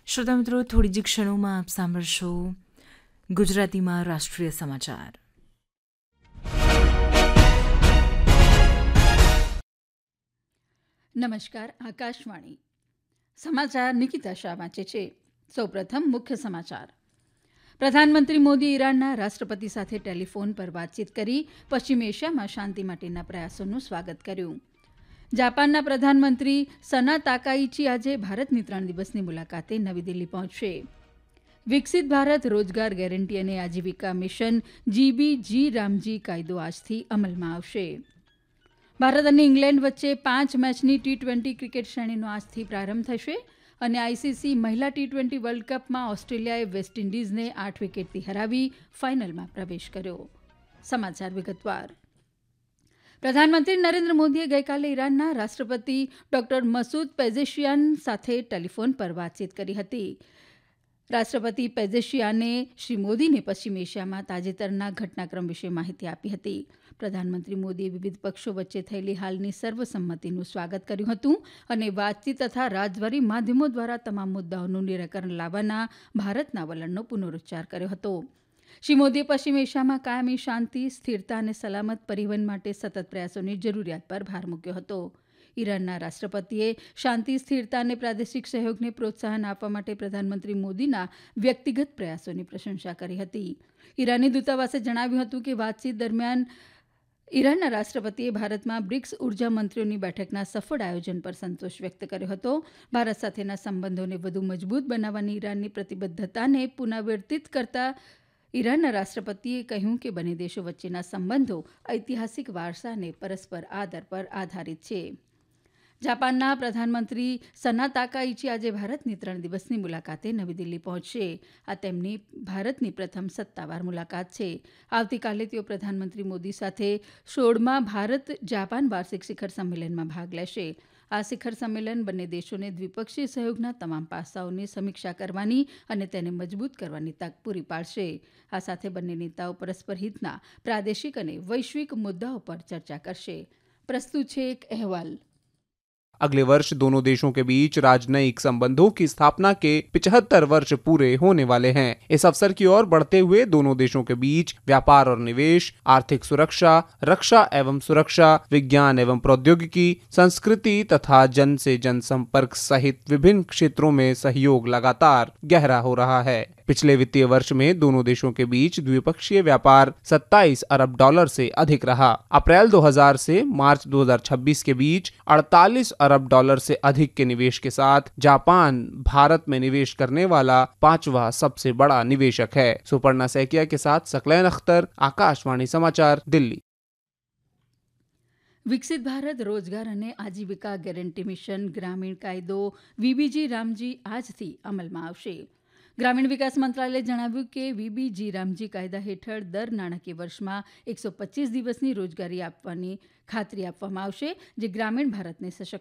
શ્રોતા મિત્રો, થોડી જ ક્ષણોમાં આપ સાંભળશો ગુજરાતીમાં રાષ્ટ્રીય સમાચાર. નમસ્કાર. આકાશવાણી સમાચાર નિકિતા શાહ વાંચે છે. સૌપ્રથમ મુખ્ય સમાચાર. પ્રધાનમંત્રી મોદી ઈરાનના રાષ્ટ્રપતિ સાથે ટેલિફોન પર વાતચીત કરી પશ્ચિમ એશિયામાં શાંતિ માટેના પ્રયાસોનું સ્વાગત કર્યું. જાપાનના પ્રધાનમંત્રી સના તાકાઇચી આજે ભારતની 3 દિવસની મુલાકાતે નવી દિલ્હી પહોંચશે. વિકસિત ભારત રોજગાર ગેરંટી અને આજીવિકા મિશન જીબીજી રામજી કાયદો આજથી અમલમાં આવશે. ભારત અને ઇંગ્લેન્ડ વચ્ચે 5 મેચની ટી-20 ક્રિકેટ શ્રેણીનો આજથી પ્રારંભ થશે અને આઈસીસી મહિલા ટી-20 વર્લ્ડ કપમાં ઓસ્ટ્રેલિયાએ વેસ્ટ ઇન્ડિઝને 8 વિકેટથી હરાવી ફાઇનલમાં પ્રવેશ કર્યો. સમાચાર વિગતવાર. પ્રધાનમંત્રી નરેન્દ્ર મોદીએ ગઈકાલે ઈરાનના રાષ્ટ્રપતિ ડોક્ટર મસૂદ પેઝેશિયાન સાથે ટેલિફોન પર વાતચીત કરી હતી. રાષ્ટ્રપતિ પેઝેશિયાને શ્રી મોદીને પશ્ચિમ એશિયામાં તાજેતરના ઘટનાક્રમ વિશે માહિતી આપી હતી. પ્રધાનમંત્રી મોદીએ વિવિધ પક્ષો વચ્ચે થયેલી હાલની સર્વસંમતિનું સ્વાગત કર્યું હતું અને વાતચીત તથા રાજદ્વારી માધ્યમો દ્વારા તમામ મુદ્દાઓનું નિરાકરણ લાવવાના ભારતના વલણનો પુનરૂચ્ચાર કર્યો હતો. શ્રી મોદીએ પશ્ચિમ એશિયામાં કાયમી શાંતિ, સ્થિરતા અને સલામત પરિવહન માટે સતત પ્રયાસોની જરૂરિયાત પર ભાર મૂક્યો હતો. ઈરાનના રાષ્ટ્રપતિએ શાંતિ, સ્થિરતા અને પ્રાદેશિક સહયોગને પ્રોત્સાહન આપવા માટે પ્રધાનમંત્રી મોદીના વ્યક્તિગત પ્રયાસોની પ્રશંસા કરી હતી. ઈરાની દૂતાવાસે જણાવ્યું હતું કે વાતચીત દરમિયાન ઈરાનના રાષ્ટ્રપતિએ ભારતમાં બ્રિક્સ ઉર્જા મંત્રીઓની બેઠકના સફળ આયોજન પર સંતોષ વ્યક્ત કર્યો હતો. ભારત સાથેના સંબંધોને વધુ મજબૂત બનાવવાની ઈરાનની પ્રતિબદ્ધતાને પુનરાવર્તિત કરતા ઈરાનના રાષ્ટ્રપતિએ કહ્યું કે બંને દેશો વચ્ચેના સંબંધો ઐતિહાસિક વારસા અને પરસ્પર આદર પર આધારિત છે. જાપાનના પ્રધાનમંત્રી સના તાકાઇચી આજે ભારતની 3 દિવસની મુલાકાતે નવી દિલ્હી પહોંચશે. આ તેમની ભારતની પ્રથમ સત્તાવાર મુલાકાત છે. આવતીકાલે તેઓ પ્રધાનમંત્રી મોદી સાથે 16મા ભારત જાપાન વાર્ષિક શિખર સંમેલનમાં ભાગ લેશે. આ શિખર સંમેલન બંને દેશોને દ્વિપક્ષીય સહયોગના તમામ પાસાઓની સમીક્ષા કરવાની અને તેને મજબૂત કરવાની તક પૂરી પાડશે. આ સાથે બંને નેતાઓ પરસ્પર હિતના પ્રાદેશિક અને વૈશ્વિક મુદ્દાઓ પર ચર્ચા करશે. प्रस्तुत છે એક અહેવાલ. अगले वर्ष दोनों देशों के बीच राजनयिक संबंधों की स्थापना के 75 वर्ष पूरे होने वाले हैं. इस अवसर की ओर बढ़ते हुए दोनों देशों के बीच व्यापार और निवेश, आर्थिक सुरक्षा, रक्षा एवं सुरक्षा, विज्ञान एवं प्रौद्योगिकी, संस्कृति तथा जन से जन संपर्क सहित विभिन्न क्षेत्रों में सहयोग लगातार गहरा हो रहा है. पिछले वित्तीय वर्ष में दोनों देशों के बीच द्विपक्षीय व्यापार 27 अरब डॉलर से अधिक रहा. अप्रैल 2000 से मार्च 2026 के बीच 48 अरब डॉलर से अधिक के निवेश के साथ जापान भारत में निवेश करने वाला 5वां सबसे बड़ा निवेशक है. सुपर्णा सैकिया के साथ सकलैन अख्तर, आकाशवाणी समाचार, दिल्ली. વિકસિત ભારત રોજગાર અને આજીવિકા ગેરંટી મિશન ગ્રામીણ કાયદો વીબીજી રામજી આજથી અમલમાં આવશે. ગ્રામીણ વિકાસ મંત્રાલયે જણાવ્યું કે વીબીજી રામજી કાયદા હેઠળ દર નાણાકીય વર્ષમાં 125 દિવસની રોજગારી આપવાની ખાતરી આપવામાં આવશે, જે ગ્રામીણ ભારતને સશક્ત